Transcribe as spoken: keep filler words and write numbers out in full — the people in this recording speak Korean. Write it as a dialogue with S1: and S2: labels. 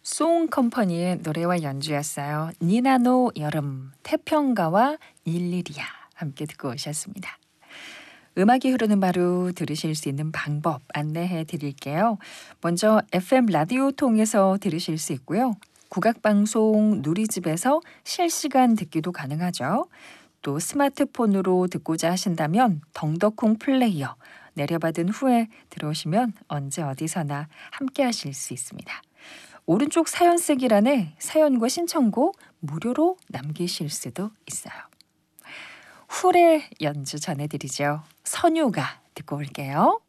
S1: 송 컴퍼니의 노래와 연주였어요. 니나노 여름, 태평가와 일일이야 함께 듣고 오셨습니다. 음악이 흐르는 바로 들으실 수 있는 방법 안내해 드릴게요. 먼저 에프엠 라디오 통해서 들으실 수 있고요. 국악방송 누리집에서 실시간 듣기도 가능하죠. 또 스마트폰으로 듣고자 하신다면 덩더콩 플레이어 내려받은 후에 들어오시면 언제 어디서나 함께 하실 수 있습니다. 오른쪽 사연 쓰기란에 사연과 신청곡 무료로 남기실 수도 있어요. 훌의 연주 전해드리죠. 선유가 듣고 올게요.